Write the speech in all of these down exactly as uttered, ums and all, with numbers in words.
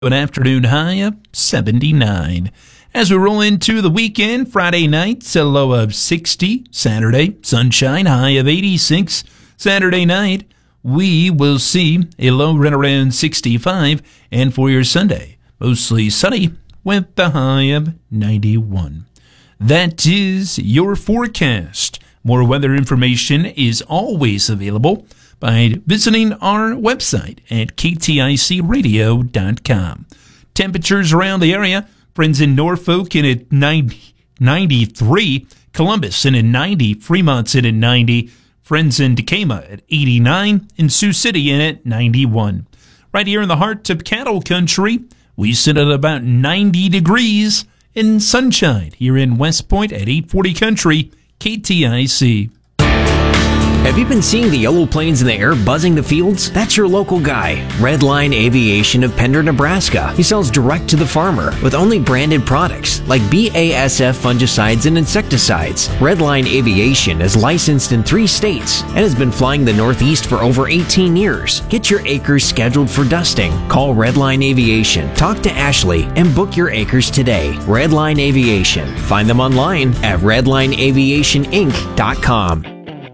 An afternoon high of seventy-nine. As we roll into the weekend, Friday night, a low of sixty. Saturday, sunshine, high of eighty-six. Saturday night, we will see a low right around sixty-five. And for your Sunday, mostly sunny with the high of ninety-one. That is your forecast. More weather information is always available by visiting our website at k t i c radio dot com. Temperatures around the area, friends in Norfolk in at ninety, ninety-three, Columbus in at ninety, Fremont's in at ninety, friends in Decatur at eighty-nine, and Sioux City in at ninety-one. Right here in the heart of cattle country, we sit at about ninety degrees in sunshine here in West Point at eight forty Country, K T I C. Have you been seeing the yellow planes in the air buzzing the fields? That's your local guy, Redline Aviation of Pender, Nebraska. He sells direct to the farmer with only branded products like B A S F fungicides and insecticides. Redline Aviation is licensed in three states and has been flying the Northeast for over eighteen years. Get your acres scheduled for dusting. Call Redline Aviation, talk to Ashley, and book your acres today. Redline Aviation. Find them online at redline aviation inc dot com.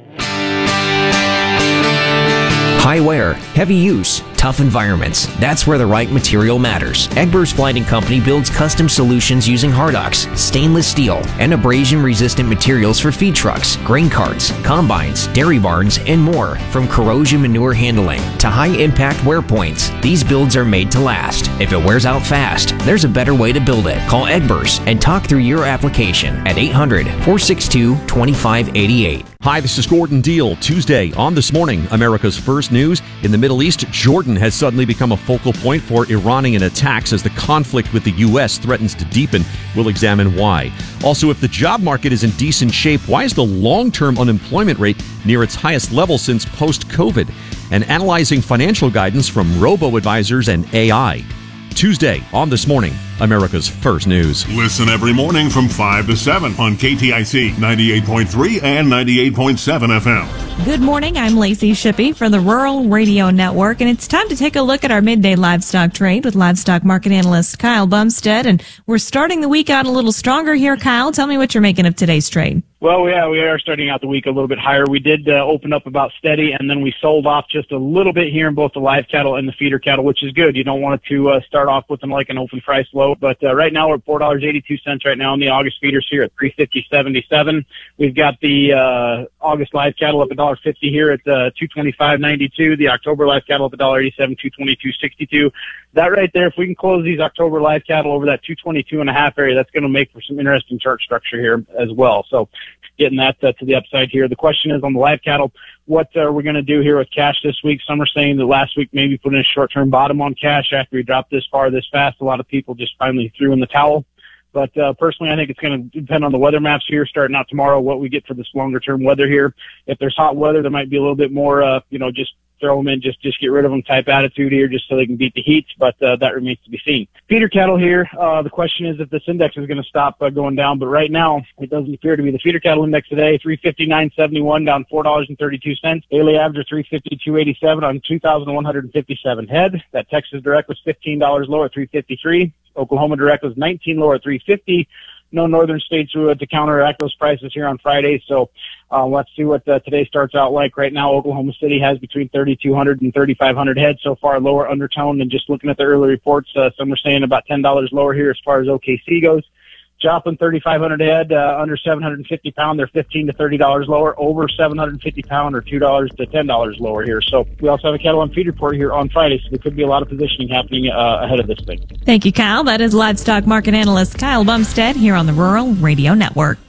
High wear, heavy use, tough environments. That's where the right material matters. Egbers Blighting Company builds custom solutions using Hardox, stainless steel, and abrasion-resistant materials for feed trucks, grain carts, combines, dairy barns, and more. From corrosion manure handling to high-impact wear points, these builds are made to last. If it wears out fast, there's a better way to build it. Call Egbers and talk through your application at eight hundred, four six two, two five eight eight. Hi, this is Gordon Deal. Tuesday on This Morning, America's First News. In the Middle East, Jordan has suddenly become a focal point for Iranian attacks as the conflict with the U S threatens to deepen. We'll examine why. Also, if the job market is in decent shape, why is the long-term unemployment rate near its highest level since post-COVID? And analyzing financial guidance from robo-advisors and A I. Tuesday on This Morning, America's First News. Listen every morning from five to seven on K T I C ninety-eight point three and ninety-eight point seven F M. Good morning. I'm Lacey Shippey from the Rural Radio Network, and it's time to take a look at our midday livestock trade with livestock market analyst Kyle Bumstead. And we're starting the week out a little stronger here. Kyle, tell me what you're making of today's trade. Well, yeah, we are starting out the week a little bit higher. We did uh, open up about steady, and then we sold off just a little bit here in both the live cattle and the feeder cattle, which is good. You don't want it to uh, start off with them like an open price low, but uh, right now we're at four dollars and eighty-two cents right now on the August feeders here at three fifty seventy-seven. We've got the uh, August live cattle up one dollar fifty here at uh, two twenty-five ninety-two. The October live cattle up one dollar eighty-seven, two twenty-two sixty-two. That right there, if we can close these October live cattle over that two twenty-two and a half area, that's going to make for some interesting chart structure here as well. So getting that uh, to the upside here. The question is on the live cattle, what uh, we're going to do here with cash this week. Some are saying that last week maybe put in a short-term bottom on cash after we dropped this far this fast. A lot of people just finally threw in the towel. But uh, personally, I think it's going to depend on the weather maps here starting out tomorrow, what we get for this longer-term weather here. If there's hot weather, there might be a little bit more, uh, you know, just throw them in, just just get rid of them type attitude here just so they can beat the heat, but uh, that remains to be seen. Feeder cattle here, uh, the question is if this index is going to stop uh, going down, but right now it doesn't appear to be. The feeder cattle index today, three fifty-nine seventy-one, down four dollars and thirty-two cents. Daily average three fifty-two eighty-seven on two thousand one hundred fifty-seven head. That Texas direct was fifteen dollars lower at three fifty-three. Oklahoma direct was nineteen lower at three fifty. No northern states to, uh, to counteract those prices here on Friday. So uh, let's see what uh, today starts out like. Right now, Oklahoma City has between thirty-two hundred and thirty-five hundred head so far, lower undertone than just looking at the early reports. Uh, some are saying about ten dollars lower here as far as O K C goes. Joplin, thirty-five hundred head, uh, under seven hundred fifty pound, they're fifteen to thirty dollars lower. Over seven hundred fifty pound or two dollars to ten dollars lower here. So we also have a cattle on feed report here on Friday, so there could be a lot of positioning happening uh, ahead of this thing. Thank you, Kyle. That is livestock market analyst Kyle Bumstead here on the Rural Radio Network.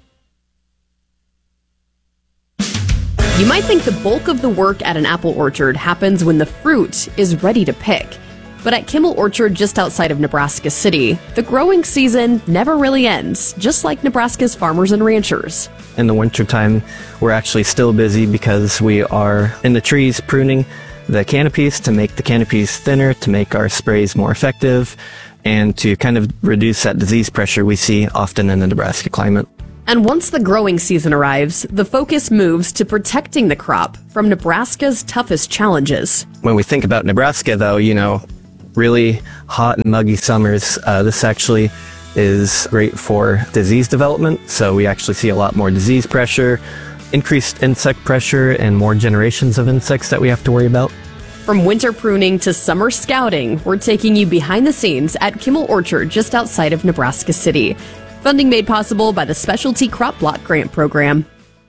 You might think the bulk of the work at an apple orchard happens when the fruit is ready to pick. But at Kimmel Orchard just outside of Nebraska City, the growing season never really ends, just like Nebraska's farmers and ranchers. In the wintertime, we're actually still busy because we are in the trees pruning the canopies to make the canopies thinner, to make our sprays more effective, and to kind of reduce that disease pressure we see often in the Nebraska climate. And once the growing season arrives, the focus moves to protecting the crop from Nebraska's toughest challenges. When we think about Nebraska, though, you know, really hot and muggy summers, uh, this actually is great for disease development. So we actually see a lot more disease pressure, increased insect pressure, and more generations of insects that we have to worry about. From winter pruning to summer scouting, we're taking you behind the scenes at Kimmel Orchard just outside of Nebraska City. Funding made possible by the Specialty Crop Block Grant Program.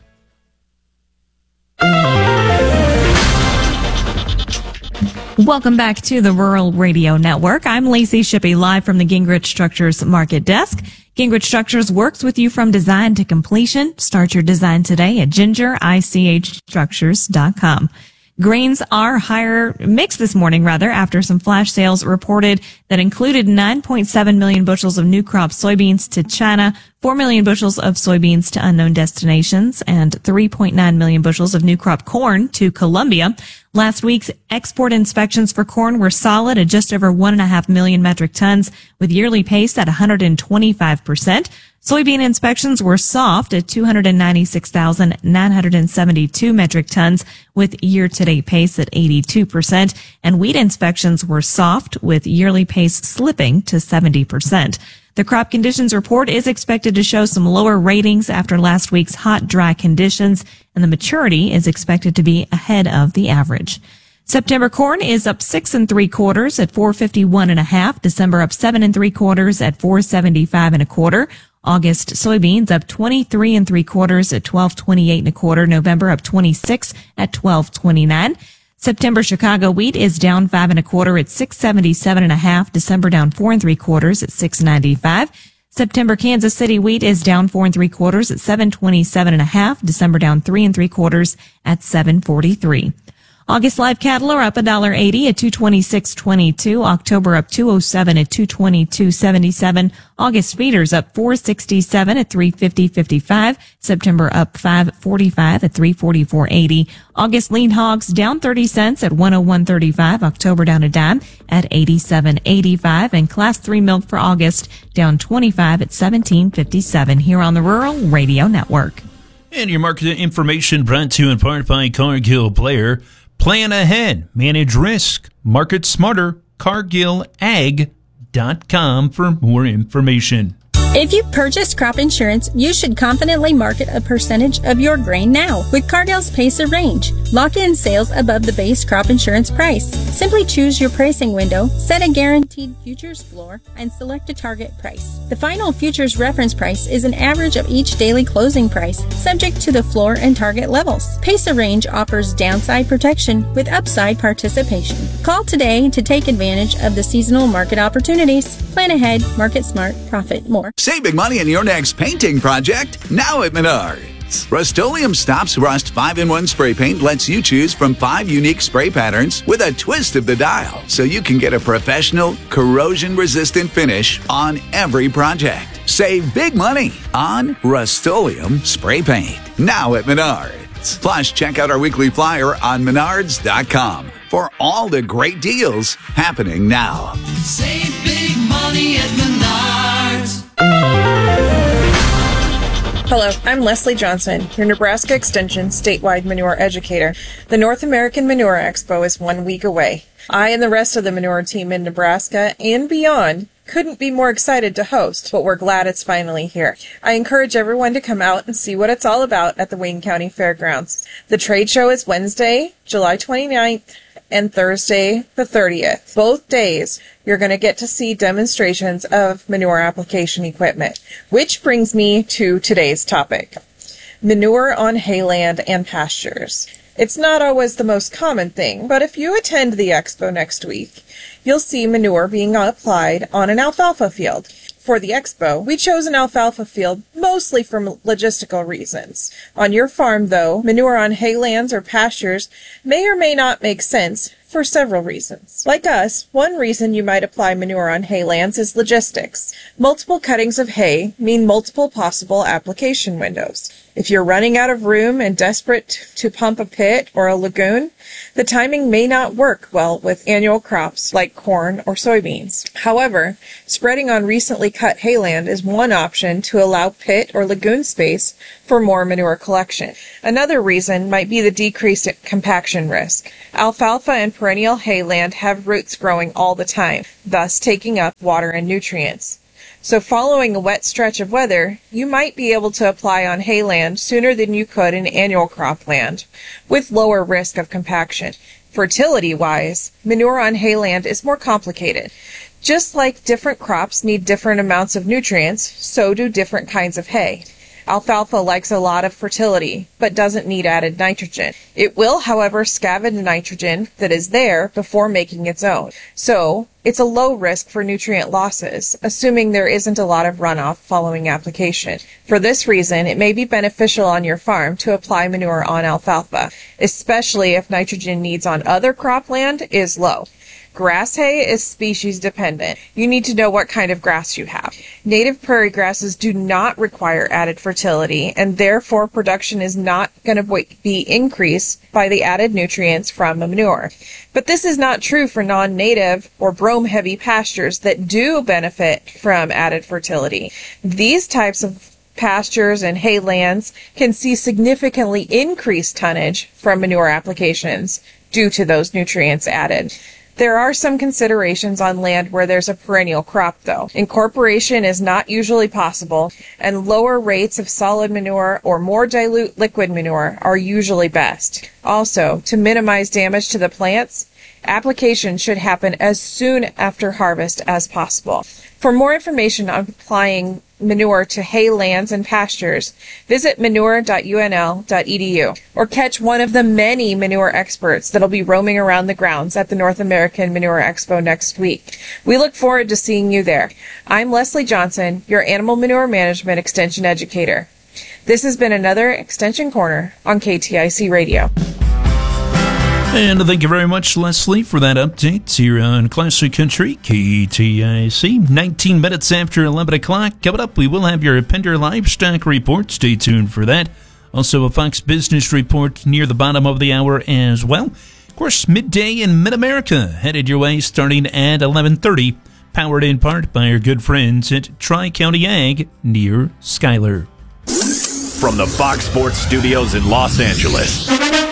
Welcome back to the Rural Radio Network. I'm Lacey Shippey, live from the Gingrich Structures Market Desk. Gingrich Structures works with you from design to completion. Start your design today at ginger I C H structures dot com. Grains are higher mixed this morning, rather, after some flash sales reported that included nine point seven million bushels of new crop soybeans to China, four million bushels of soybeans to unknown destinations, and three point nine million bushels of new crop corn to Colombia. Last week's export inspections for corn were solid at just over one point five million metric tons, with yearly pace at one hundred twenty-five percent. Soybean inspections were soft at two hundred ninety-six thousand nine hundred seventy-two metric tons, with year-to-date pace at eighty-two percent. And wheat inspections were soft, with yearly pace slipping to seventy percent. The crop conditions report is expected to show some lower ratings after last week's hot, dry conditions, and the maturity is expected to be ahead of the average. September corn is up six and three quarters at four fifty-one and a half. December up seven and three quarters at four seventy-five and a quarter. August soybeans up twenty-three and three quarters at twelve twenty-eight and a quarter. November up twenty-six at twelve twenty-nine. September Chicago wheat is down five and a quarter at six seventy-seven and a half. December down four and three quarters at six ninety-five. September Kansas City wheat is down four and three quarters at seven twenty-seven and a half. December down three and three quarters at seven forty-three. August live cattle are up one dollar eighty at two twenty-six twenty-two. October up two oh seven at two twenty-two seventy-seven. August feeders up four sixty-seven at three fifty fifty-five. September up five forty-five at three forty-four eighty. August lean hogs down thirty cents at one oh one thirty-five. October down a dime at eighty-seven eighty-five. And class three milk for August down twenty-five at seventeen fifty-seven here on the Rural Radio Network. And your market information brought to you in part by Cargill Player. Plan ahead, manage risk, market smarter, cargill ag dot com for more information. If you've purchased crop insurance, you should confidently market a percentage of your grain now with Cargill's Pacer Range. Lock in sales above the base crop insurance price. Simply choose your pricing window, set a guaranteed futures floor, and select a target price. The final futures reference price is an average of each daily closing price, subject to the floor and target levels. Pacer Range offers downside protection with upside participation. Call today to take advantage of the seasonal market opportunities. Plan ahead, market smart, profit more. Save big money in your next painting project now at Menards. Rust-Oleum Stops Rust five in one spray paint lets you choose from five unique spray patterns with a twist of the dial, so you can get a professional, corrosion-resistant finish on every project. Save big money on Rust-Oleum spray paint now at Menards. Plus, check out our weekly flyer on menards dot com for all the great deals happening now. Save big money at Menards. Hello, I'm Leslie Johnson, your Nebraska Extension statewide manure educator. The North American Manure Expo is one week away. I and the rest of the manure team in Nebraska and beyond couldn't be more excited to host, but we're glad it's finally here. I encourage everyone to come out and see what it's all about at the Wayne County Fairgrounds. The trade show is Wednesday, July twenty-ninth, and Thursday the thirtieth. Both days, you're going to get to see demonstrations of manure application equipment. Which brings me to today's topic: manure on hayland and pastures. It's not always the most common thing, but if you attend the expo next week, you'll see manure being applied on an alfalfa field. For the expo, we chose an alfalfa field mostly for logistical reasons. On your farm, though, manure on haylands or pastures may or may not make sense for several reasons. Like us, one reason you might apply manure on haylands is logistics. Multiple cuttings of hay mean multiple possible application windows. If you're running out of room and desperate to pump a pit or a lagoon, the timing may not work well with annual crops like corn or soybeans. However, spreading on recently cut hayland is one option to allow pit or lagoon space for more manure collection. Another reason might be the decreased compaction risk. Alfalfa and perennial hayland have roots growing all the time, thus taking up water and nutrients. So following a wet stretch of weather, you might be able to apply on hayland sooner than you could in annual cropland, with lower risk of compaction. Fertility-wise, manure on hayland is more complicated. Just like different crops need different amounts of nutrients, so do different kinds of hay. Alfalfa likes a lot of fertility, but doesn't need added nitrogen. It will, however, scavenge nitrogen that is there before making its own. So, it's a low risk for nutrient losses, assuming there isn't a lot of runoff following application. For this reason, it may be beneficial on your farm to apply manure on alfalfa, especially if nitrogen needs on other cropland is low. Grass hay is species dependent. You need to know what kind of grass you have. Native prairie grasses do not require added fertility, and therefore production is not going to be increased by the added nutrients from manure. But this is not true for non-native or brome-heavy pastures that do benefit from added fertility. These types of pastures and haylands can see significantly increased tonnage from manure applications due to those nutrients added. There are some considerations on land where there's a perennial crop, though. Incorporation is not usually possible, and lower rates of solid manure or more dilute liquid manure are usually best. Also, to minimize damage to the plants, application should happen as soon after harvest as possible. For more information on applying manure to hay lands and pastures, visit manure dot U N L dot E D U or catch one of the many manure experts that'll be roaming around the grounds at the North American Manure Expo next week. We look forward to seeing you there. I'm Leslie Johnson, your Animal Manure Management Extension Educator. This has been another Extension Corner on K T I C Radio. And thank you very much, Leslie, for that update here on Classic Country, K T I C. nineteen minutes after eleven o'clock. Coming up, we will have your Pender Livestock Report. Stay tuned for that. Also, a Fox Business Report near the bottom of the hour as well. Of course, Midday in Mid-America headed your way starting at eleven thirty. Powered in part by our good friends at Tri-County Ag near Schuyler. From the Fox Sports Studios in Los Angeles,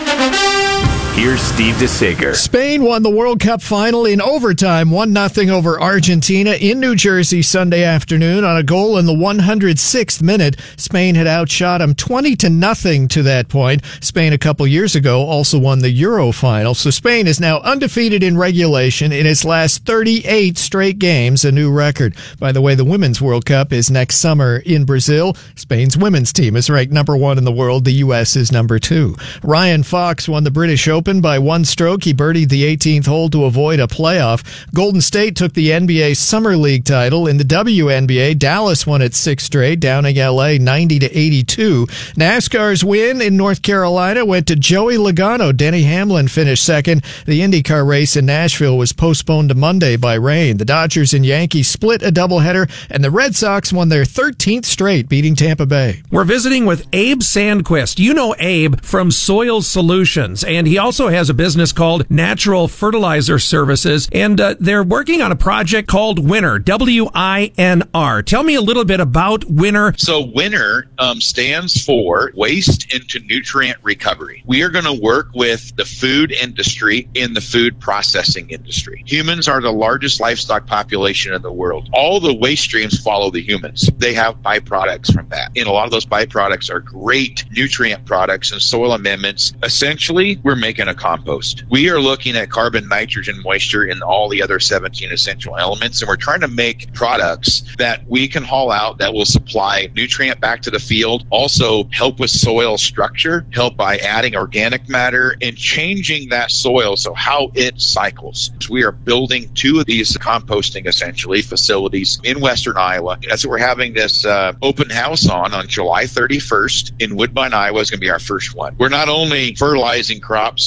here's Steve DeSager. Spain won the World Cup final in overtime, one nothing over Argentina in New Jersey Sunday afternoon on a goal in the one hundred sixth minute. Spain had outshot them twenty to nothing to that point. Spain a couple years ago also won the Euro final. So Spain is now undefeated in regulation in its last thirty-eight straight games, a new record. By the way, the Women's World Cup is next summer in Brazil. Spain's women's team is ranked number one in the world. The U S is number two. Ryan Fox won the British Open by one stroke. He birdied the eighteenth hole to avoid a playoff. Golden State took the N B A Summer League title. In the W N B A, Dallas won its sixth straight, downing L A ninety to eighty-two. NASCAR's win in North Carolina went to Joey Logano. Denny Hamlin finished second. The IndyCar race in Nashville was postponed to Monday by rain. The Dodgers and Yankees split a doubleheader, and the Red Sox won their thirteenth straight, beating Tampa Bay. We're visiting with Abe Sandquist. You know Abe from Soil Solutions, and he also has a business called Natural Fertilizer Services, and uh, they're working on a project called WINR, W I N R. Tell me a little bit about WINR. So WINR um, stands for Waste into Nutrient Recovery. We are going to work with the food industry in the food processing industry. Humans are the largest livestock population in the world. All the waste streams follow the humans. They have byproducts from that, and a lot of those byproducts are great nutrient products and soil amendments. Essentially, we're making a compost. We are looking at carbon, nitrogen, moisture, and all the other seventeen essential elements, and we're trying to make products that we can haul out that will supply nutrient back to the field, also help with soil structure, help by adding organic matter and changing that soil so how it cycles. So we are building two of these composting, essentially, facilities in western Iowa. That's what we're having this uh, open house on on July thirty-first in Woodbine, Iowa is going to be our first one. We're not only fertilizing crops,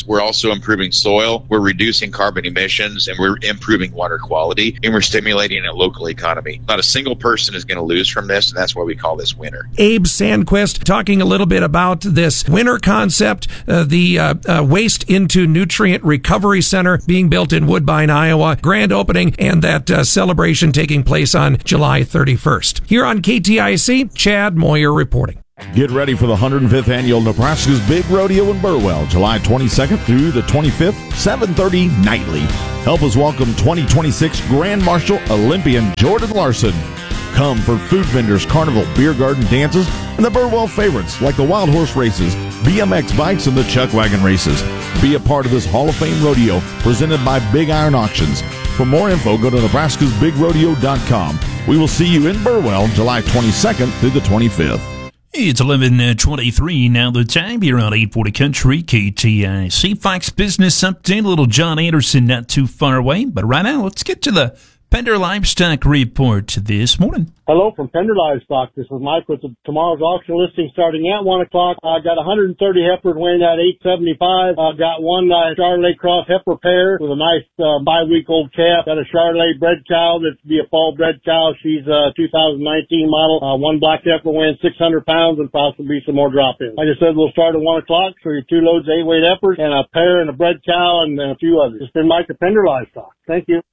we're also improving soil, we're reducing carbon emissions, and we're improving water quality, and we're stimulating a local economy. Not a single person is going to lose from this, and that's why we call this winter. Abe Sandquist talking a little bit about this winter concept, uh, the uh, uh, Waste into Nutrient Recovery Center being built in Woodbine, Iowa, grand opening, and that uh, celebration taking place on July thirty-first. Here on K T I C, Chad Moyer reporting. Get ready for the one hundred fifth Annual Nebraska's Big Rodeo in Burwell, July twenty-second through the twenty-fifth, seven thirty nightly. Help us welcome twenty twenty-six Grand Marshal Olympian Jordan Larson. Come for food vendors, carnival, beer garden dances, and the Burwell favorites like the Wild Horse races, B M X bikes, and the Chuck Wagon races. Be a part of this Hall of Fame rodeo presented by Big Iron Auctions. For more info, go to nebraskas big rodeo dot com. We will see you in Burwell, July twenty-second through the twenty-fifth. It's eleven twenty-three now. The time here on eight forty Country, K T I C. Fox Business Update. A little John Anderson not too far away. But right now, let's get to the Pender Livestock Report this morning. Hello from Pender Livestock. This is Mike with the, tomorrow's auction listing starting at one o'clock. I got one hundred thirty heifers weighing at eight seventy-five. I got one uh, Charolais Cross heifer pair with a nice uh, bi-week-old calf. Got a Charolais bred cow that's be a fall bred cow. She's a two thousand nineteen model. Uh, one black heifer weighing six hundred pounds and possibly some more drop-ins. Like I said, we'll start at one o'clock for your two loads of eight-weight heifers and a pair and a bred cow and, and a few others. It's been Mike at Pender Livestock. Thank you.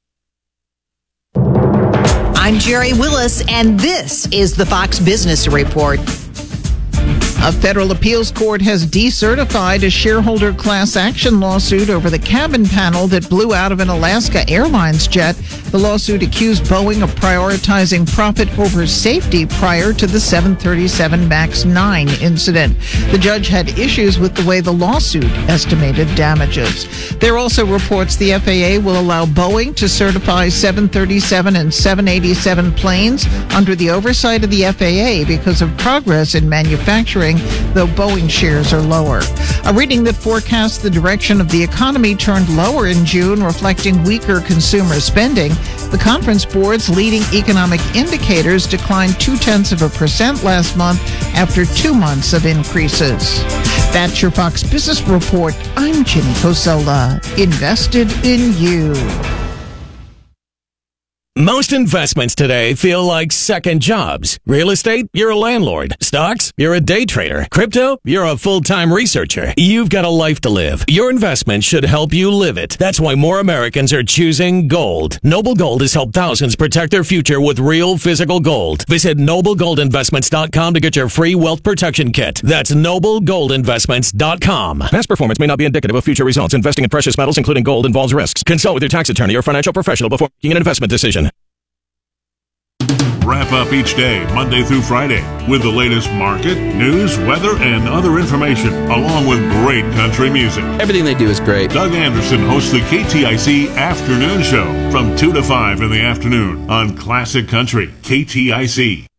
I'm Jerry Willis, and this is the Fox Business Report. A federal appeals court has decertified a shareholder class action lawsuit over the cabin panel that blew out of an Alaska Airlines jet. The lawsuit accused Boeing of prioritizing profit over safety prior to the seven thirty-seven MAX nine incident. The judge had issues with the way the lawsuit estimated damages. There are also reports the F A A will allow Boeing to certify seven thirty-seven and seven eighty-seven planes under the oversight of the F A A because of progress in manufacturing, though Boeing shares are lower. A reading that forecasts the direction of the economy turned lower in June, reflecting weaker consumer spending. The Conference Board's leading economic indicators declined two-tenths of a percent last month after two months of increases. That's your Fox Business Report. I'm Jenny Cosola. Invested in you. Most investments today feel like second jobs. Real estate, you're a landlord. Stocks, you're a day trader. Crypto, you're a full-time researcher. You've got a life to live. Your investment should help you live it. That's why more Americans are choosing gold. Noble Gold has helped thousands protect their future with real physical gold. Visit noble gold investments dot com to get your free wealth protection kit. That's noble gold investments dot com. Past performance may not be indicative of future results. Investing in precious metals, including gold, involves risks. Consult with your tax attorney or financial professional before making an investment decision. Wrap up each day, Monday through Friday, with the latest market, news, weather, and other information, along with great country music. Everything they do is great. Doug Anderson hosts the K T I C Afternoon Show from two to five in the afternoon on Classic Country, K T I C.